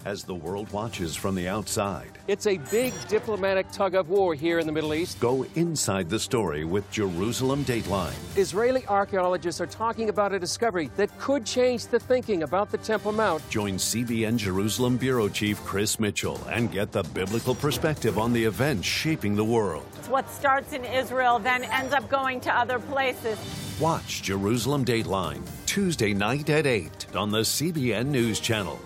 as the world watches from the outside. It's a big diplomatic tug-of-war here in the Middle East. Go inside the story with Jerusalem Dateline. Israeli archaeologists are talking about a discovery that could change the thinking about the Temple Mount. Join CBN Jerusalem Bureau Chief Chris Mitchell and get the biblical perspective on the events shaping the world. What starts in Israel then ends up going to other places. Watch Jerusalem Dateline Tuesday night at 8 on the CBN News Channel.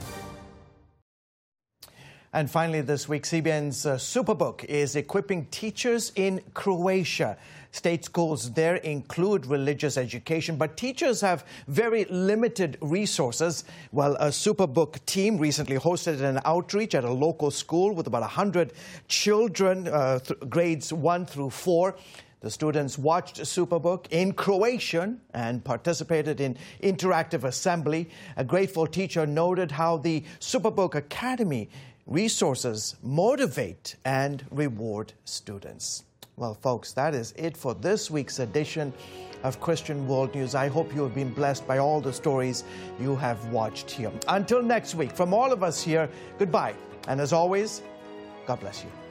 And finally this week, CBN's Superbook is equipping teachers in Croatia. State schools there include religious education, but teachers have very limited resources. Well, a Superbook team recently hosted an outreach at a local school with about 100 children, grades 1 through 4. The students watched Superbook in Croatian and participated in interactive assembly. A grateful teacher noted how the Superbook Academy resources motivate and reward students. Well, folks, that is it for this week's edition of Christian World News. I hope you have been blessed by all the stories you have watched here. Until next week, from all of us here, goodbye. And as always, God bless you.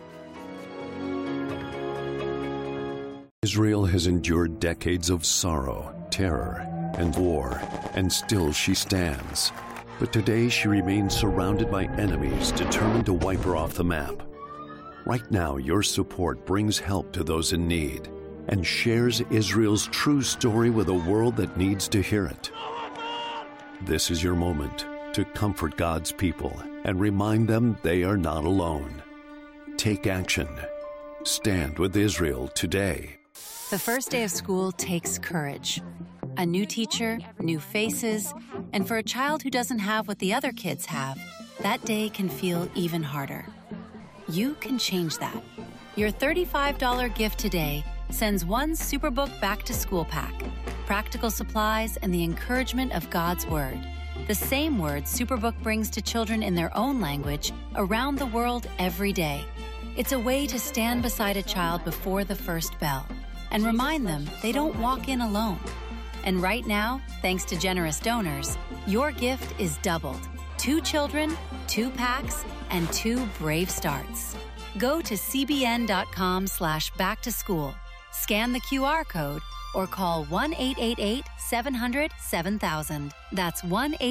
Israel has endured decades of sorrow, terror, and war, and still she stands. But today she remains surrounded by enemies determined to wipe her off the map. Right now, your support brings help to those in need and shares Israel's true story with a world that needs to hear it. This is your moment to comfort God's people and remind them they are not alone. Take action. Stand with Israel today. The first day of school takes courage. A new teacher, new faces, and for a child who doesn't have what the other kids have, that day can feel even harder. You can change that. Your $35 gift today sends one Superbook back to school pack, practical supplies, and the encouragement of God's Word. The same words Superbook brings to children in their own language around the world every day. It's a way to stand beside a child before the first bell and remind them they don't walk in alone. And right now, thanks to generous donors, your gift is doubled. 2 children, 2 packs, and 2 brave starts. Go to cbn.com/backtoschool, scan the QR code, or call 1-888-700-7000. That's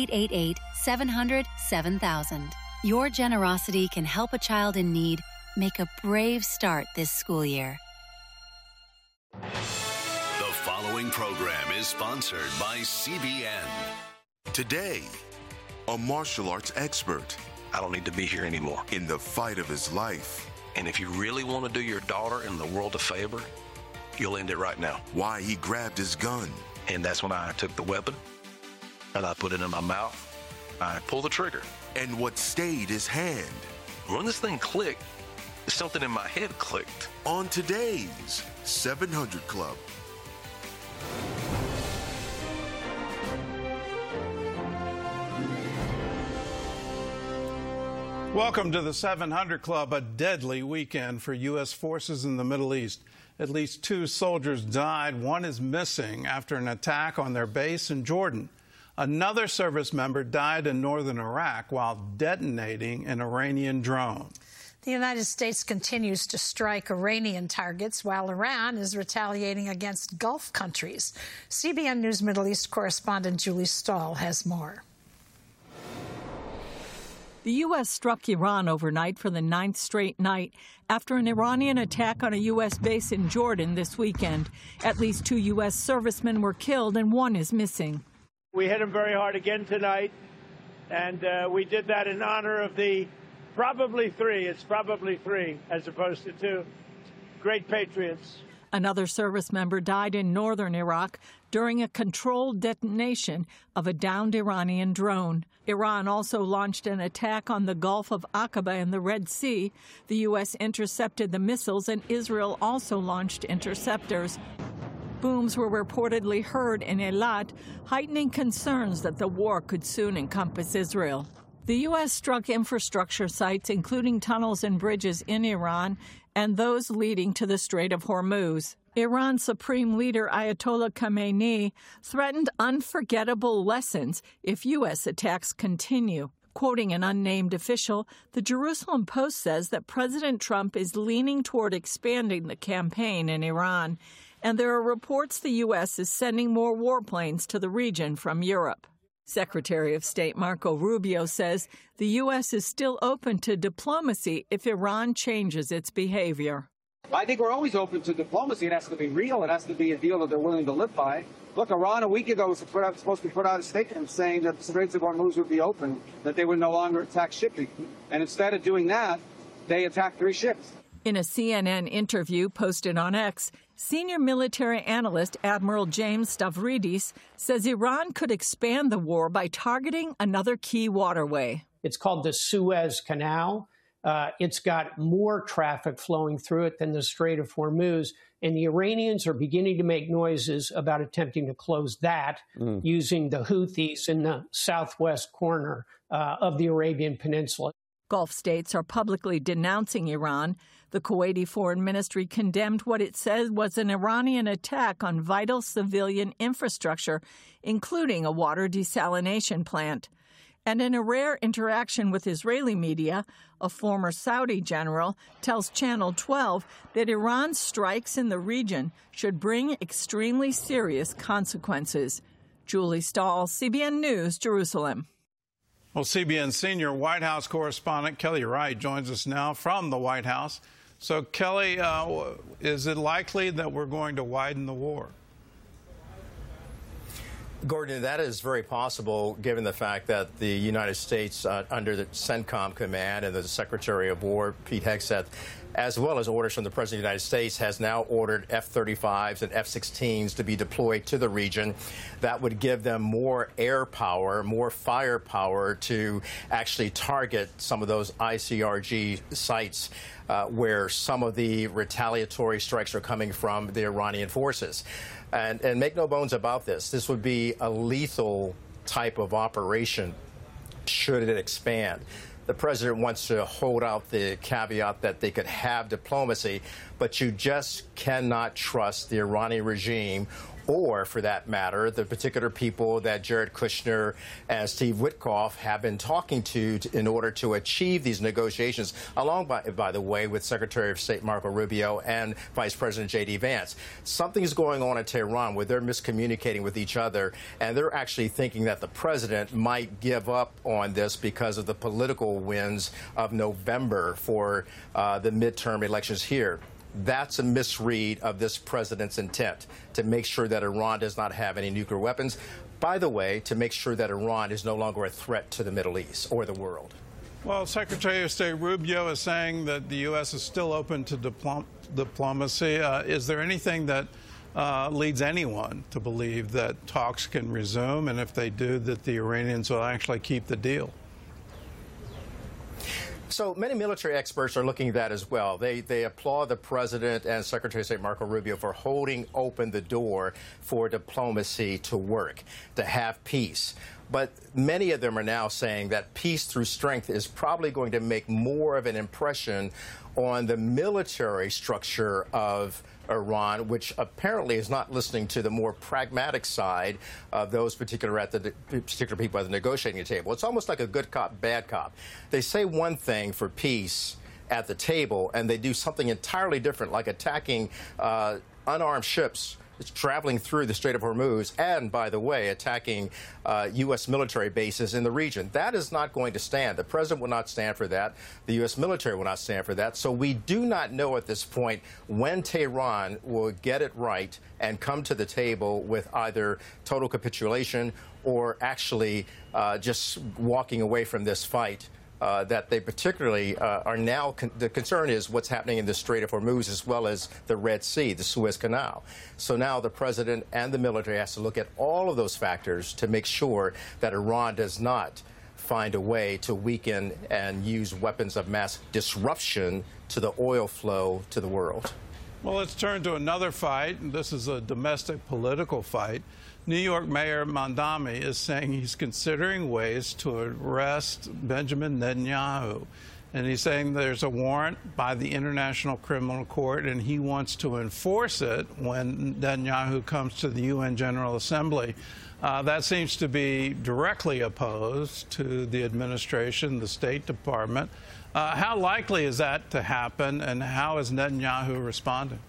1-888-700-7000. Your generosity can help a child in need make a brave start this school year. The following program is sponsored by CBN. Today, a martial arts expert. I don't need to be here anymore. In the fight of his life. And if you really want to do your daughter and the world a favor, you'll end it right now. Why he grabbed his gun. And that's when I took the weapon and I put it in my mouth. I pulled the trigger. And what stayed his hand. When this thing clicked, something in my head clicked. On today's 700 Club. Welcome to the 700 Club, a deadly weekend for U.S. forces in the Middle East. At least 2 soldiers died. 1 is missing after an attack on their base in Jordan. Another service member died in northern Iraq while detonating an Iranian drone. The United States continues to strike Iranian targets while Iran is retaliating against Gulf countries. CBN News Middle East correspondent Julie Stahl has more. The U.S. struck Iran overnight for the 9th straight night after an Iranian attack on a U.S. base in Jordan this weekend. At least 2 U.S. servicemen were killed and 1 is missing. We hit him very hard again tonight, and we did that in honor of the probably 3. It's probably 3 as opposed to 2. Great patriots. Another service member died in northern Iraq during a controlled detonation of a downed Iranian drone. Iran also launched an attack on the Gulf of Aqaba in the Red Sea. The U.S. intercepted the missiles, and Israel also launched interceptors. Booms were reportedly heard in Eilat, heightening concerns that the war could soon encompass Israel. The U.S. struck infrastructure sites, including tunnels and bridges in Iran and those leading to the Strait of Hormuz. Iran's Supreme Leader Ayatollah Khamenei threatened unforgettable lessons if U.S. attacks continue. Quoting an unnamed official, the Jerusalem Post says that President Trump is leaning toward expanding the campaign in Iran, and there are reports the U.S. is sending more warplanes to the region from Europe. Secretary of State Marco Rubio says the U.S. is still open to diplomacy if Iran changes its behavior. I think we're always open to diplomacy. It has to be real. It has to be a deal that they're willing to live by. Look, Iran a week ago was supposed to put out a statement saying that the Straits of Hormuz would be open, that they would no longer attack shipping. And instead of doing that, they attacked 3 ships. In a CNN interview posted on X, senior military analyst Admiral James Stavridis says Iran could expand the war by targeting another key waterway. It's called the Suez Canal. It's got more traffic flowing through it than the Strait of Hormuz. And the Iranians are beginning to make noises about attempting to close that using the Houthis in the southwest corner of the Arabian Peninsula. Gulf states are publicly denouncing Iran. The Kuwaiti Foreign Ministry condemned what it says was an Iranian attack on vital civilian infrastructure, including a water desalination plant. And in a rare interaction with Israeli media, a former Saudi general tells Channel 12 that Iran's strikes in the region should bring extremely serious consequences. Julie Stahl, CBN News, Jerusalem. Well, CBN senior White House correspondent Kelly Wright joins us now from the White House. So, Kelly, is it likely that we're going to widen the war? Gordon, that is very possible, given the fact that the United States, under the CENTCOM command and the Secretary of War, Pete Hegseth, as well as orders from the President of the United States, has now ordered F-35s and F-16s to be deployed to the region. That would give them more air power, more firepower to actually target some of those ICRG sites where some of the retaliatory strikes are coming from the Iranian forces. And make no bones about this, this would be a lethal type of operation should it expand. The president wants to hold out the caveat that they could have diplomacy, but you just cannot trust the Iranian regime or, for that matter, the particular people that Jared Kushner and Steve Witkoff have been talking to in order to achieve these negotiations, along, by the way, with Secretary of State Marco Rubio and Vice President J.D. Vance. Something is going on in Tehran where they're miscommunicating with each other, and they're actually thinking that the president might give up on this because of the political winds of November for the midterm elections here. That's a misread of this president's intent to make sure that Iran does not have any nuclear weapons. By the way, to make sure that Iran is no longer a threat to the Middle East or the world. Well, Secretary of State Rubio is saying that the U.S. is still open to diplomacy. Is there anything that leads anyone to believe that talks can resume, and if they do, that the Iranians will actually keep the deal? So many military experts are looking at that as well. They applaud the president and Secretary of State Marco Rubio for holding open the door for diplomacy to work, to have peace. But many of them are now saying that peace through strength is probably going to make more of an impression on the military structure of Iran, which apparently is not listening to the more pragmatic side of those particular people at the negotiating table. It's almost like a good cop, bad cop. They say one thing for peace at the table, and they do something entirely different, like attacking unarmed ships traveling through the Strait of Hormuz and, by the way, attacking U.S. military bases in the region. That is not going to stand. The president will not stand for that. The U.S. military will not stand for that. So we do not know at this point when Tehran will get it right and come to the table with either total capitulation or actually just walking away from this fight. That they particularly are now, the concern is what's happening in the Strait of Hormuz as well as the Red Sea, the Suez Canal. So now the president and the military has to look at all of those factors to make sure that Iran does not find a way to weaken and use weapons of mass disruption to the oil flow to the world. Well, let's turn to another fight. This is a domestic political fight. New York Mayor Mamdani is saying he's considering ways to arrest Benjamin Netanyahu. And he's saying there's a warrant by the International Criminal Court, and he wants to enforce it when Netanyahu comes to the UN General Assembly. That seems to be directly opposed to the administration, the State Department. How likely is that to happen, and how is Netanyahu responding?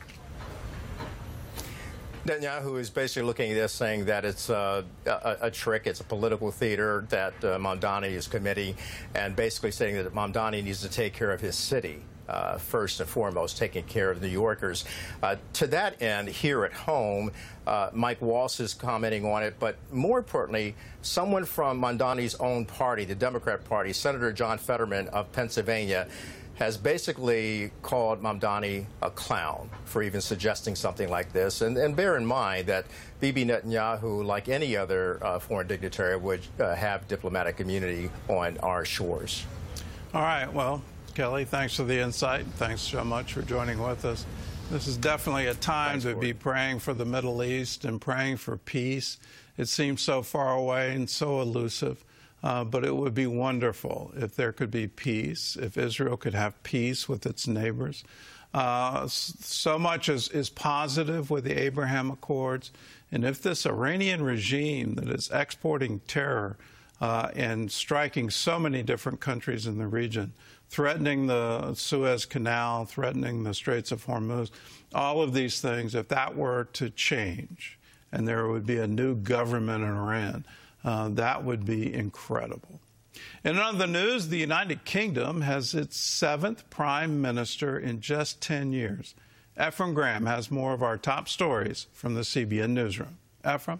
Netanyahu is basically looking at this, saying that it's a trick, it's a political theater that Mamdani is committing, and basically saying that Mamdani needs to take care of his city. First and foremost, taking care of New Yorkers. To that end, here at home, Mike Waltz is commenting on it, but more importantly, someone from Mamdani's own party, the Democrat Party, Senator John Fetterman of Pennsylvania, has basically called Mamdani a clown for even suggesting something like this. And bear in mind that Bibi Netanyahu, like any other foreign dignitary, would have diplomatic immunity on our shores. All right, well, Kelly, thanks for the insight. Thanks so much for joining with us. This is definitely a time to be praying for the Middle East and praying for peace. It seems so far away and so elusive, but it would be wonderful if there could be peace, if Israel could have peace with its neighbors. So much is positive with the Abraham Accords, and if this Iranian regime that is exporting terror and striking so many different countries in the region, threatening the Suez Canal, threatening the Straits of Hormuz, all of these things, if that were to change and there would be a new government in Iran, that would be incredible. In other news, the United Kingdom has its 7th prime minister in just 10 years. Ephraim Graham has more of our top stories from the CBN Newsroom. Ephraim?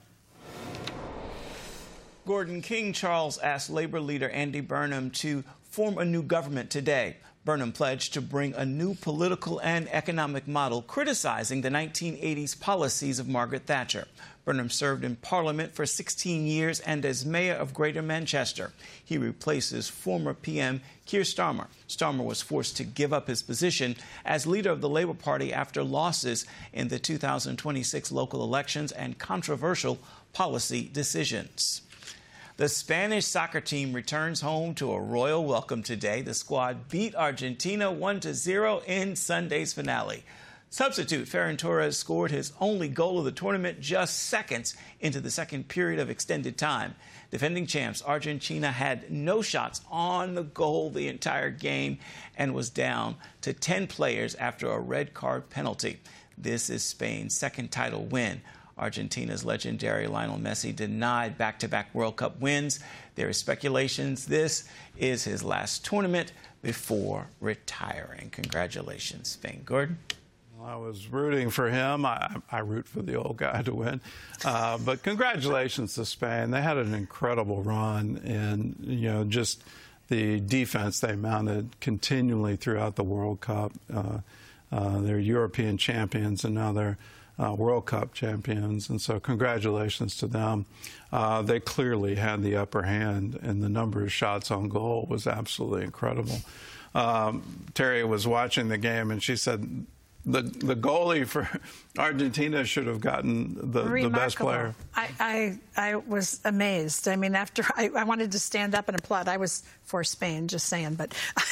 Gordon, King Charles asked Labour leader Andy Burnham to form a new government today. Burnham pledged to bring a new political and economic model, criticizing the 1980s policies of Margaret Thatcher. Burnham served in Parliament for 16 years and as Mayor of Greater Manchester. He replaces former PM Keir Starmer. Starmer was forced to give up his position as leader of the Labour Party after losses in the 2026 local elections and controversial policy decisions. The Spanish soccer team returns home to a royal welcome today. The squad beat Argentina 1-0 in Sunday's finale. Substitute Ferran Torres scored his only goal of the tournament just seconds into the second period of extended time. Defending champs Argentina had no shots on the goal the entire game and was down to 10 players after a red card penalty. This is Spain's second title win. Argentina's legendary Lionel Messi denied back-to-back World Cup wins. There is speculations this is his last tournament before retiring. Congratulations, Spain. Gordon? Well, I was rooting for him. I root for the old guy to win. But congratulations to Spain. They had an incredible run, and, just the defense they mounted continually throughout the World Cup. They're European champions, and now they're World Cup champions, and so congratulations to them. They clearly had the upper hand, and the number of shots on goal was absolutely incredible. Terry was watching the game, and she said the goalie for Argentina should have gotten the best player. I was amazed. I mean, after I wanted to stand up and applaud. I was for Spain, just saying, but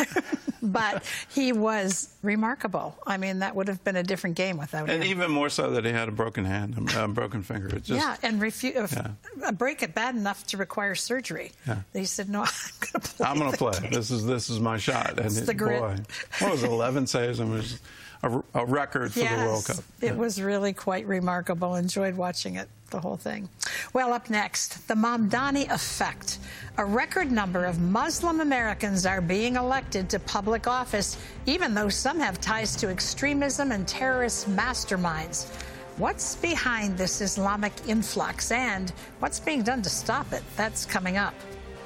but he was remarkable. I mean, that would have been a different game without him. And even more so that he had a broken hand, a broken finger. It just, a break it bad enough to require surgery. Yeah. He said, "No, I'm going to play. This is my shot." And the grit. Boy, what was it, 11 saves? It was a record for the World Cup. It was really quite remarkable. Enjoyed watching it, the whole thing. Well, up next, the Mamdani effect. A record number of Muslim Americans are being elected to public office, even though some have ties to extremism and terrorist masterminds. What's behind this Islamic influx, and what's being done to stop it? That's coming up.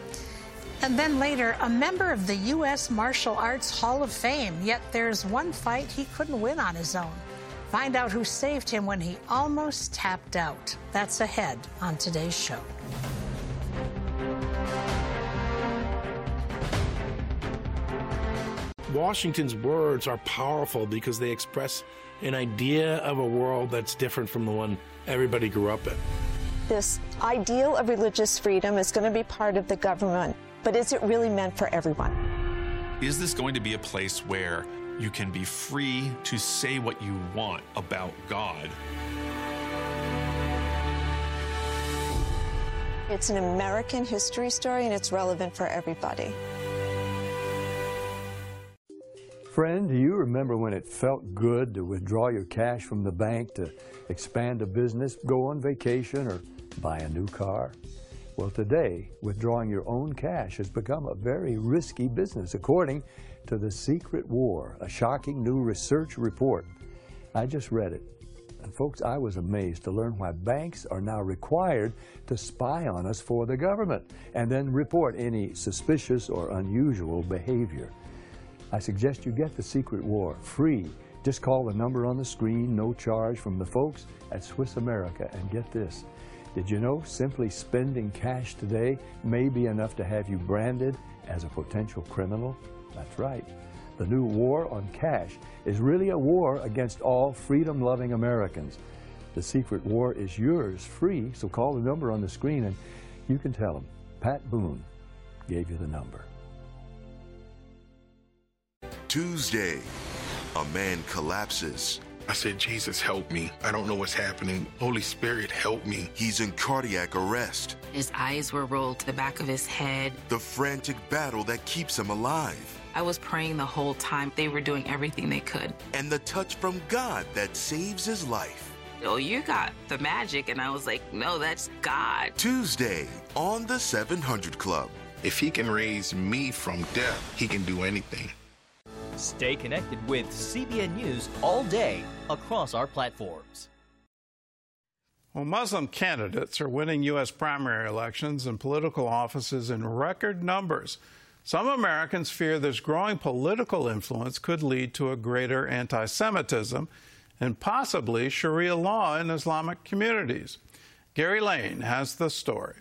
And then later, a member of the U.S. Martial Arts Hall of Fame, yet there's one fight he couldn't win on his own. Find out who saved him when he almost tapped out. That's ahead on today's show. Washington's words are powerful because they express an idea of a world that's different from the one everybody grew up in. This ideal of religious freedom is going to be part of the government, but is it really meant for everyone? Is this going to be a place where you can be free to say what you want about God? It's an American history story, and it's relevant for everybody. Friend, do you remember when it felt good to withdraw your cash from the bank to expand a business, go on vacation, or buy a new car? Well, today, withdrawing your own cash has become a very risky business, according to The Secret War, a shocking new research report. I just read it. And folks, I was amazed to learn why banks are now required to spy on us for the government and then report any suspicious or unusual behavior. I suggest you get The Secret War free. Just call the number on the screen, no charge, from the folks at Swiss America, and get this. Did you know simply spending cash today may be enough to have you branded as a potential criminal? That's right. The new war on cash is really a war against all freedom-loving Americans. The Secret War is yours free, so call the number on the screen and you can tell them Pat Boone gave you the number. Tuesday, a man collapses. I said, Jesus, help me. I don't know what's happening. Holy Spirit, help me. He's in cardiac arrest. His eyes were rolled to the back of his head. The frantic battle that keeps him alive. I was praying the whole time. They were doing everything they could. And the touch from God that saves his life. Oh, you got the magic. And I was like, no, that's God. Tuesday on the 700 Club. If he can raise me from death, he can do anything. Stay connected with CBN News all day across our platforms. Well, Muslim candidates are winning U.S. primary elections and political offices in record numbers. Some Americans fear this growing political influence could lead to a greater anti-Semitism and possibly Sharia law in Islamic communities. Gary Lane has the story.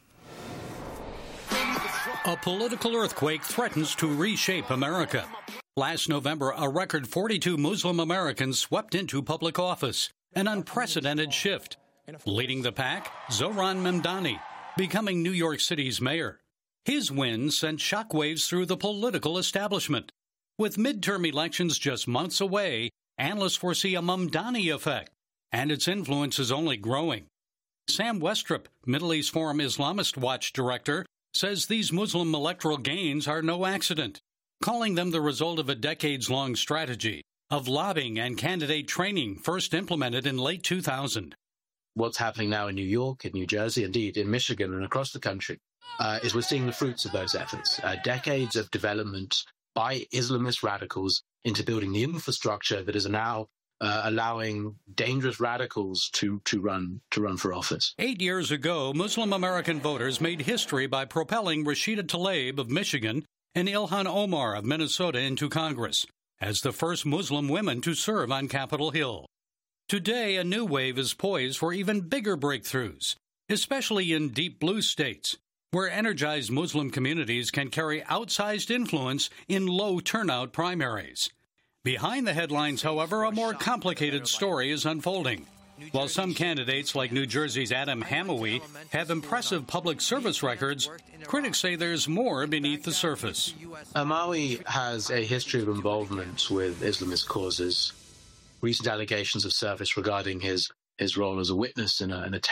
A political earthquake threatens to reshape America. Last November, a record 42 Muslim Americans swept into public office, an unprecedented shift. Leading the pack, Zohran Mamdani, becoming New York City's mayor. His win sent shockwaves through the political establishment. With midterm elections just months away, analysts foresee a Mamdani effect, and its influence is only growing. Sam Westrup, Middle East Forum Islamist Watch director, says these Muslim electoral gains are no accident, calling them the result of a decades-long strategy of lobbying and candidate training first implemented in late 2000. What's happening now in New York, in New Jersey, indeed in Michigan and across the country, is we're seeing the fruits of those efforts. Decades of development by Islamist radicals into building the infrastructure that is now allowing dangerous radicals to run for office. 8 years ago, Muslim American voters made history by propelling Rashida Tlaib of Michigan and Ilhan Omar of Minnesota into Congress as the first Muslim women to serve on Capitol Hill. Today, a new wave is poised for even bigger breakthroughs, especially in deep blue states, where energized Muslim communities can carry outsized influence in low turnout primaries. Behind the headlines, however, a more complicated story is unfolding. While some candidates, like New Jersey's Adam Hamawi, have impressive public service records, critics say there's more beneath the surface. Hamawi has a history of involvement with Islamist causes. Recent allegations have surfaced regarding his role as a witness in a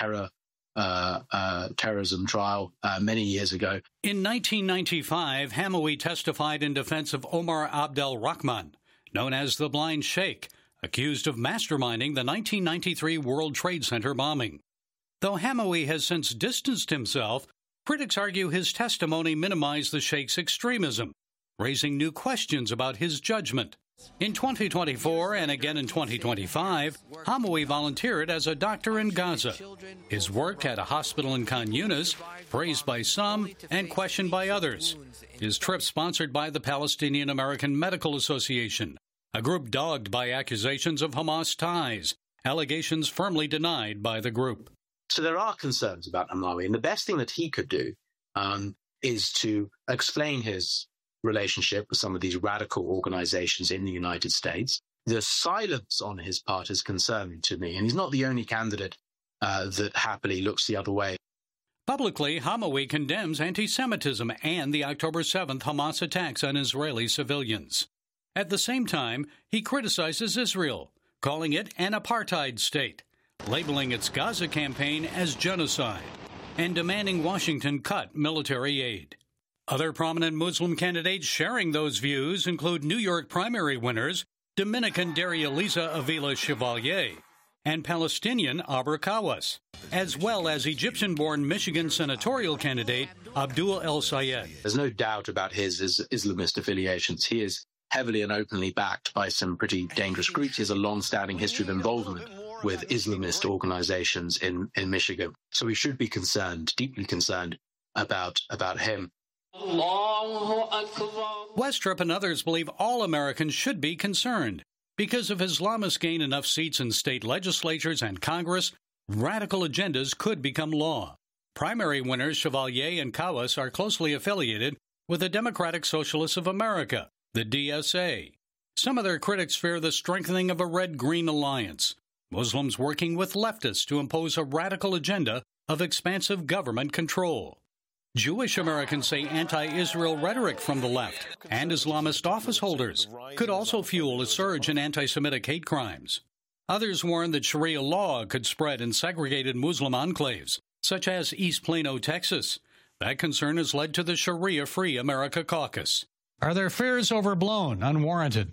terrorism trial many years ago. In 1995, Hamawi testified in defense of Omar Abdel Rahman, known as the Blind Sheikh, accused of masterminding the 1993 World Trade Center bombing. Though Hamawi has since distanced himself, critics argue his testimony minimized the Sheikh's extremism, raising new questions about his judgment. In 2024 and again in 2025, Hamawi volunteered as a doctor in Gaza. His work at a hospital in Khan Yunis, praised by some and questioned by others. His trip sponsored by the Palestinian American Medical Association, a group dogged by accusations of Hamas ties, allegations firmly denied by the group. So there are concerns about Hamawi, and the best thing that he could do is to explain his relationship with some of these radical organizations in the United States. The silence on his part is concerning to me, and he's not the only candidate that happily looks the other way. Publicly, Hamawi condemns anti-Semitism and the October 7th Hamas attacks on Israeli civilians. At the same time, he criticizes Israel, calling it an apartheid state, labeling its Gaza campaign as genocide, and demanding Washington cut military aid. Other prominent Muslim candidates sharing those views include New York primary winners Dominican Darialisa Avila Chevalier and Palestinian Abra Kawas, as well as Egyptian-born Michigan senatorial candidate Abdul El Sayed. There's no doubt about his Islamist affiliations. He is heavily and openly backed by some pretty dangerous groups. He has a long-standing history of involvement with Islamist organizations in Michigan. So we should be concerned, deeply concerned about him. Westrup and others believe all Americans should be concerned. Because if Islamists gain enough seats in state legislatures and Congress, radical agendas could become law. Primary winners Chevalier and Kawas are closely affiliated with the Democratic Socialists of America, the DSA. Some of their critics fear the strengthening of a red-green alliance, Muslims working with leftists to impose a radical agenda of expansive government control. Jewish Americans say anti-Israel rhetoric from the left and Islamist office holders could also fuel a surge in anti-Semitic hate crimes. Others warn that Sharia law could spread in segregated Muslim enclaves, such as East Plano, Texas. That concern has led to the Sharia Free America Caucus. Are their fears overblown, unwarranted?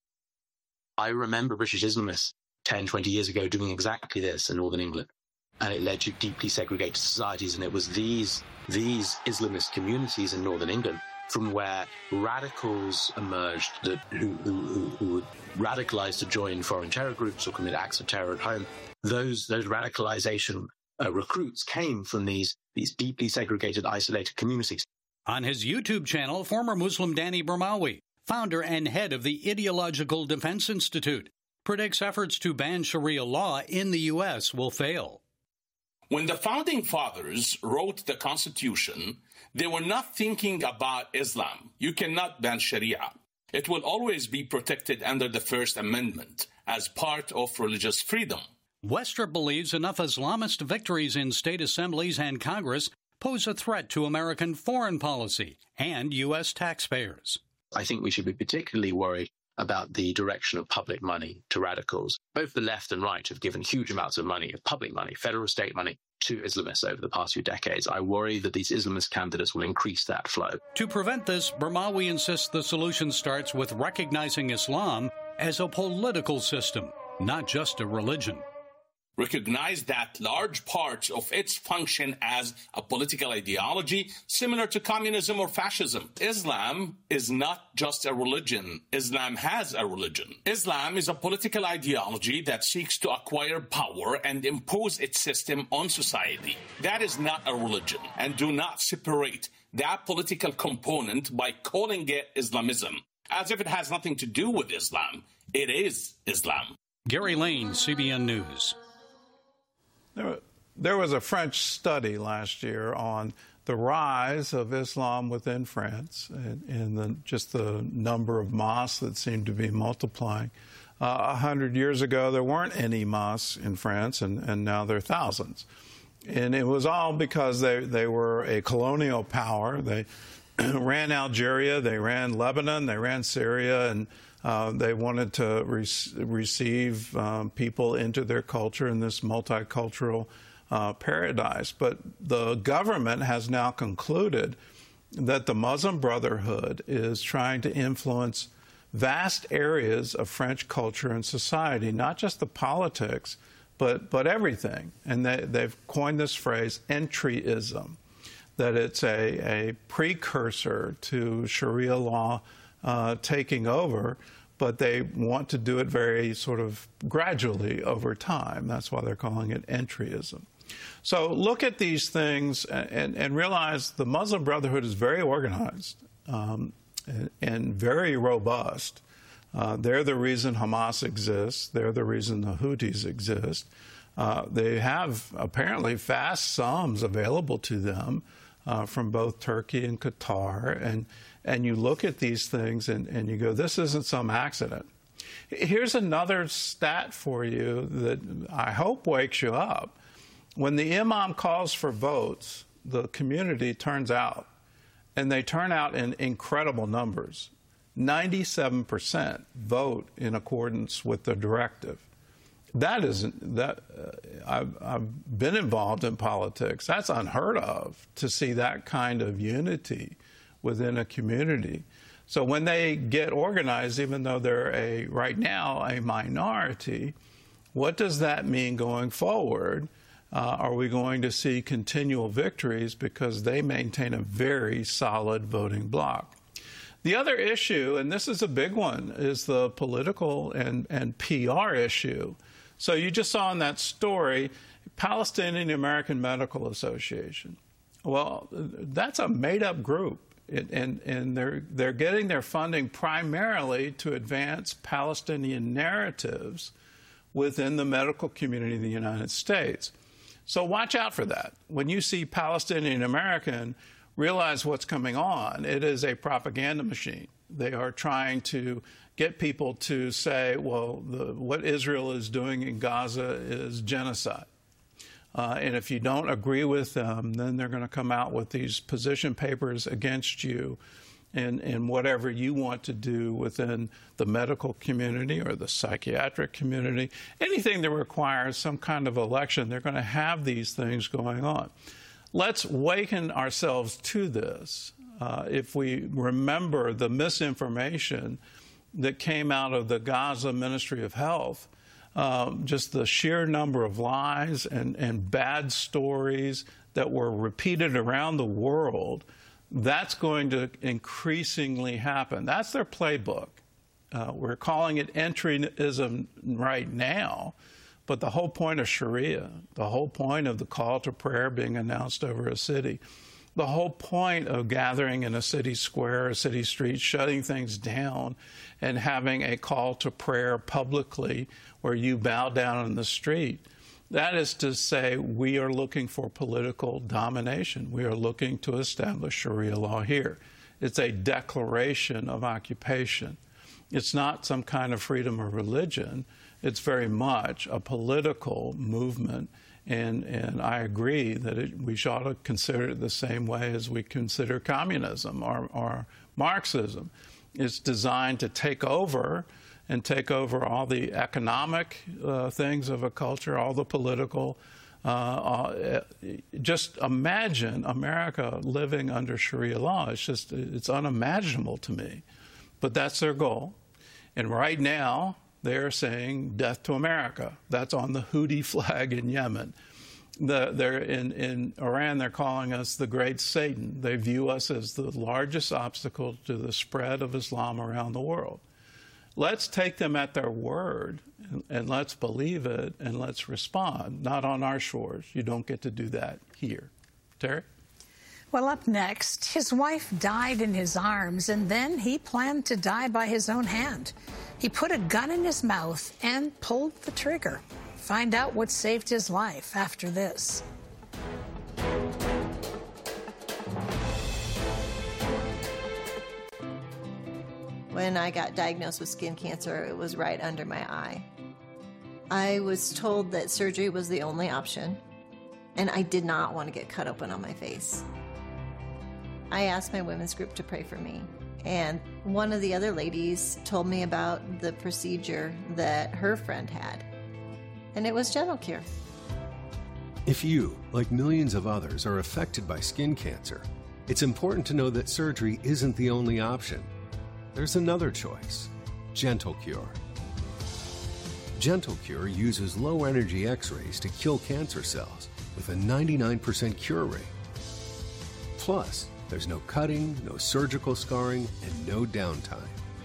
I remember British Islamists 10, 20 years ago doing exactly this in Northern England. And it led to deeply segregated societies. And it was these Islamist communities in Northern England from where radicals emerged who would radicalize to join foreign terror groups or commit acts of terror at home. Those radicalization recruits came from these deeply segregated, isolated communities. On his YouTube channel, former Muslim Danny Bermawi, founder and head of the Ideological Defense Institute, predicts efforts to ban Sharia law in the U.S. will fail. When the Founding Fathers wrote the Constitution, they were not thinking about Islam. You cannot ban Sharia. It will always be protected under the First Amendment as part of religious freedom. Westrup believes enough Islamist victories in state assemblies and Congress pose a threat to American foreign policy and U.S. taxpayers. I think we should be particularly worried about the direction of public money to radicals. Both the left and right have given huge amounts of money, of public money, federal state money, to Islamists over the past few decades. I worry that these Islamist candidates will increase that flow. To prevent this, Bermawi insists the solution starts with recognizing Islam as a political system, not just a religion. Recognize that large parts of its function as a political ideology, similar to communism or fascism. Islam is not just a religion. Islam has a religion. Islam is a political ideology that seeks to acquire power and impose its system on society. That is not a religion, and do not separate that political component by calling it Islamism, as if it has nothing to do with Islam. It is Islam. Gary Lane, CBN News. There was a French study last year on the rise of Islam within France and just the number of mosques that seemed to be multiplying. 100 years ago, there weren't any mosques in France, and now there are thousands. And it was all because they were a colonial power. They ran Algeria, they ran Lebanon, they ran Syria, and they wanted to receive people into their culture in this multicultural paradise. But the government has now concluded that the Muslim Brotherhood is trying to influence vast areas of French culture and society, not just the politics, but everything. And they've coined this phrase, entryism, that it's a precursor to Sharia law taking over, but they want to do it very sort of gradually over time. That's why they're calling it entryism. So look at these things and realize the Muslim Brotherhood is very organized and very robust. They're the reason Hamas exists. They're the reason the Houthis exist. They have apparently vast sums available to them from both Turkey and Qatar. And you look at these things and you go, this isn't some accident. Here's another stat for you that I hope wakes you up. When the imam calls for votes, the community turns out, and they turn out in incredible numbers. 97% vote in accordance with the directive. That isn't that. I've been involved in politics. That's unheard of to see that kind of unity within a community. So when they get organized, even though they're right now a minority, what does that mean going forward? Are we going to see continual victories because they maintain a very solid voting bloc? The other issue, and this is a big one, is the political and PR issue. So you just saw in that story, Palestinian American Medical Association. Well, that's a made-up group, and they're getting their funding primarily to advance Palestinian narratives within the medical community of the United States. So watch out for that. When you see Palestinian American, realize what's coming on. It is a propaganda machine. They are trying to get people to say, well, what Israel is doing in Gaza is genocide. And if you don't agree with them, then they're going to come out with these position papers against you and whatever you want to do within the medical community or the psychiatric community. Anything that requires some kind of election, they're going to have these things going on. Let's waken ourselves to this. If we remember the misinformation that came out of the Gaza Ministry of Health, just the sheer number of lies and bad stories that were repeated around the world, that's going to increasingly happen. That's their playbook. We're calling it entryism right now, but the whole point of Sharia, the whole point of the call to prayer being announced over a city, the whole point of gathering in a city square, a city street, shutting things down and having a call to prayer publicly where you bow down in the street, that is to say we are looking for political domination. We are looking to establish Sharia law here. It's a declaration of occupation. It's not some kind of freedom of religion. It's very much a political movement. And I agree that we ought to consider it the same way as we consider communism or Marxism. It's designed to take over all the economic things of a culture, all the political. Just imagine America living under Sharia law. It's unimaginable to me. But that's their goal. And right now, they're saying death to America. That's on the Houthi flag in Yemen. They're in Iran, they're calling us the great Satan. They view us as the largest obstacle to the spread of Islam around the world. Let's take them at their word, and let's believe it, and let's respond. Not on our shores. You don't get to do that here. Terry? Well, up next, his wife died in his arms, and then he planned to die by his own hand. He put a gun in his mouth and pulled the trigger. Find out what saved his life after this. When I got diagnosed with skin cancer, it was right under my eye. I was told that surgery was the only option, and I did not want to get cut open on my face. I asked my women's group to pray for me, and one of the other ladies told me about the procedure that her friend had, and it was GentleCure. If you, like millions of others, are affected by skin cancer, it's important to know that surgery isn't the only option. There's another choice, GentleCure. GentleCure uses low-energy X-rays to kill cancer cells with a 99% cure rate. Plus, there's no cutting, no surgical scarring, and no downtime.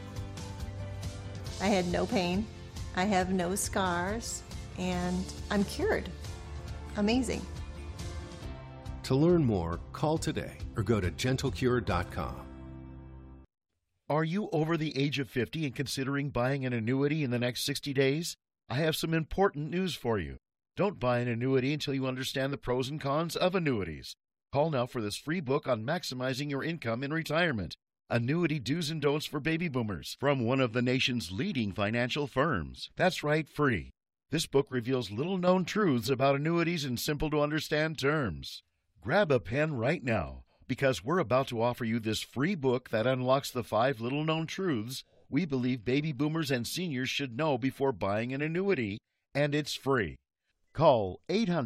I had no pain, I have no scars, and I'm cured. Amazing. To learn more, call today or go to GentleCure.com. Are you over the age of 50 and considering buying an annuity in the next 60 days? I have some important news for you. Don't buy an annuity until you understand the pros and cons of annuities. Call now for this free book on maximizing your income in retirement. Annuity Do's and Don'ts for Baby Boomers from one of the nation's leading financial firms. That's right, free. This book reveals little-known truths about annuities in simple-to-understand terms. Grab a pen right now, because we're about to offer you this free book that unlocks the 5 little-known truths we believe baby boomers and seniors should know before buying an annuity, and it's free. Call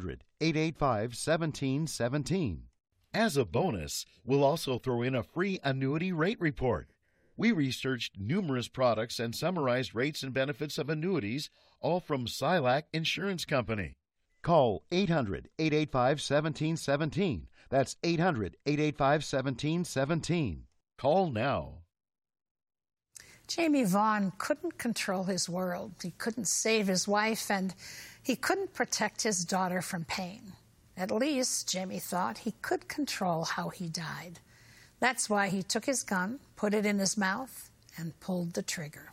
800-885-1717. As a bonus, we'll also throw in a free annuity rate report. We researched numerous products and summarized rates and benefits of annuities, all from Silac Insurance Company. Call 800-885-1717. That's 800-885-1717. Call now. Jamie Vaughn couldn't control his world. He couldn't save his wife, and he couldn't protect his daughter from pain. At least, Jamie thought, he could control how he died. That's why he took his gun, put it in his mouth, and pulled the trigger.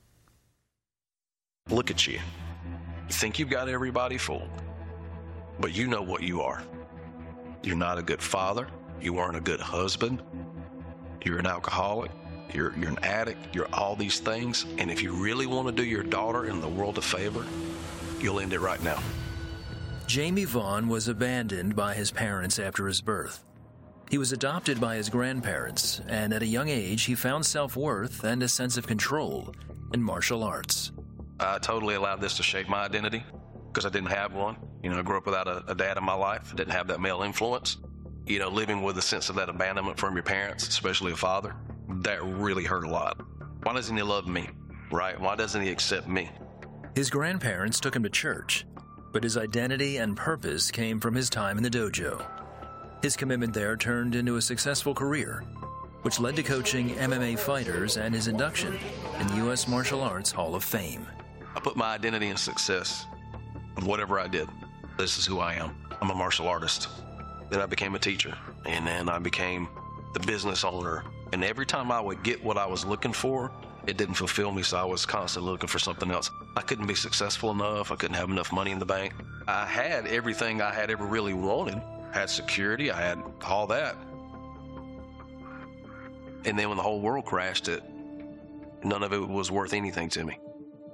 Look at you. You think you've got everybody fooled, but you know what you are. You're not a good father. You aren't a good husband. You're an alcoholic. You're an addict. You're all these things. And if you really want to do your daughter and the world a favor, you'll end it right now. Jamie Vaughn was abandoned by his parents after his birth. He was adopted by his grandparents, and at a young age, he found self-worth and a sense of control in martial arts. I totally allowed this to shape my identity because I didn't have one. I grew up without a dad in my life. I didn't have that male influence. Living with a sense of that abandonment from your parents, especially a father, that really hurt a lot. Why doesn't he love me, right? Why doesn't he accept me? His grandparents took him to church, but his identity and purpose came from his time in the dojo. His commitment there turned into a successful career, which led to coaching MMA fighters and his induction in the U.S. Martial Arts Hall of Fame. I put my identity in success in whatever I did. This is who I am. I'm a martial artist. Then I became a teacher, and then I became the business owner. And every time I would get what I was looking for, it didn't fulfill me, so I was constantly looking for something else. I couldn't be successful enough. I couldn't have enough money in the bank. I had everything I had ever really wanted. I had security. I had all that. And then when the whole world crashed, none of it was worth anything to me.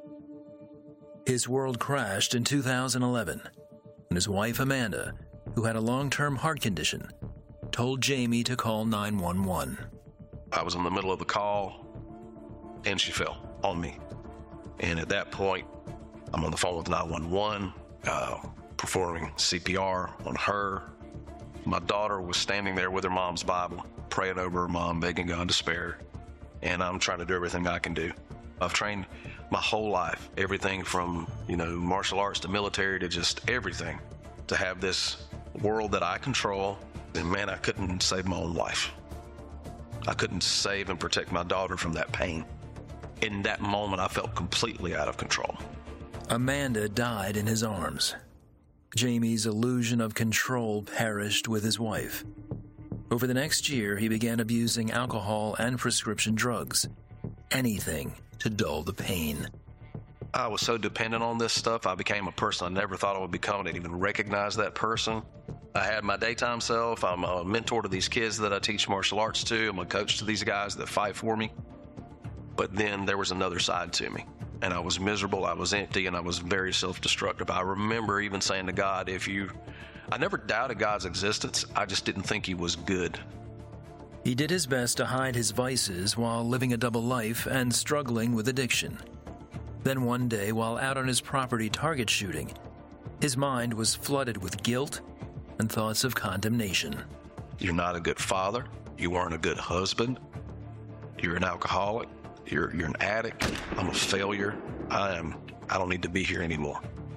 His world crashed in 2011, and his wife, Amanda, who had a long-term heart condition, told Jamie to call 911. I was in the middle of the call, and she fell on me. And at that point, I'm on the phone with 911, performing CPR on her. My daughter was standing there with her mom's Bible, praying over her mom, begging God to spare her. And I'm trying to do everything I can do. I've trained my whole life, everything from, martial arts to military to just everything, to have this world that I control. And man, I couldn't save my own life. I couldn't save and protect my daughter from that pain. In that moment, I felt completely out of control. Amanda died in his arms. Jamie's illusion of control perished with his wife. Over the next year, he began abusing alcohol and prescription drugs. Anything to dull the pain. I was so dependent on this stuff, I became a person I never thought I would become. I didn't even recognize that person. I had my daytime self. I'm a mentor to these kids that I teach martial arts to. I'm a coach to these guys that fight for me. But then there was another side to me. And I was miserable, I was empty, and I was very self-destructive. I remember even saying to God, I never doubted God's existence. I just didn't think he was good. He did his best to hide his vices while living a double life and struggling with addiction. Then one day, while out on his property target shooting, his mind was flooded with guilt and thoughts of condemnation. You're not a good father. You aren't a good husband. You're an alcoholic. You're an addict. I'm a failure. I don't need to be here anymore.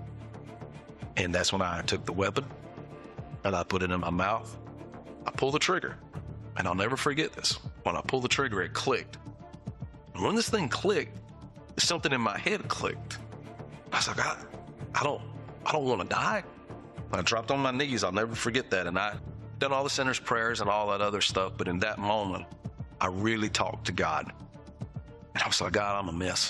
And that's when I took the weapon and I put it in my mouth. I pulled the trigger. And I'll never forget this. When I pulled the trigger, it clicked. And when this thing clicked, something in my head clicked. I was like, I don't want to die. I dropped on my knees. I'll never forget that. And I done all the sinner's prayers and all that other stuff. But in that moment, I really talked to God. And I was like, God, I'm a mess.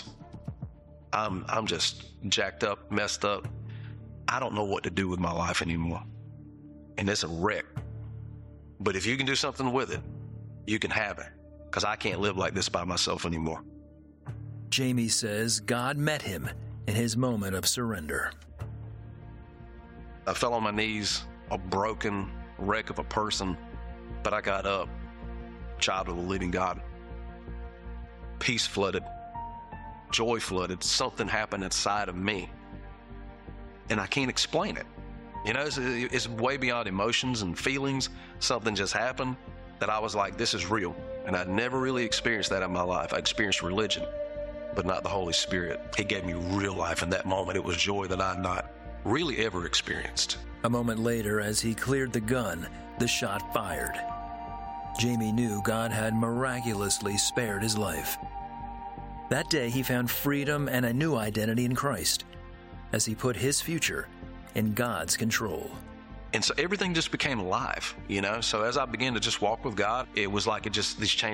I'm just jacked up, messed up. I don't know what to do with my life anymore. And it's a wreck. But if you can do something with it, you can have it. Because I can't live like this by myself anymore. Jamie says God met him in his moment of surrender. I fell on my knees, all broken, wreck of a person, but I got up, child of the living God. Peace flooded, joy flooded, something happened inside of me. And I can't explain it. You know, it's way beyond emotions and feelings. Something just happened that I was like, this is real. And I'd never really experienced that in my life. I experienced religion, but not the Holy Spirit. He gave me real life in that moment. It was joy that I had not really ever experienced. A moment later, as he cleared the gun, the shot fired. Jamie knew God had miraculously spared his life. That day, he found freedom and a new identity in Christ as he put his future in God's control. And so everything just became alive, you know? So as I began to just walk with God, it was like these changes